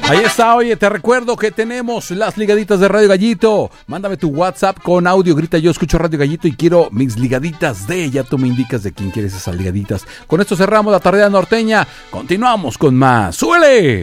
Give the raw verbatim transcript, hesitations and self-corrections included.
Ahí está, oye, te recuerdo que tenemos las ligaditas de Radio Gallito. Mándame tu WhatsApp con audio, grita yo escucho Radio Gallito y quiero mis ligaditas de, ya tú me indicas de quién quieres esas ligaditas. Con esto cerramos la tarea norteña, continuamos con más. ¡Súbele!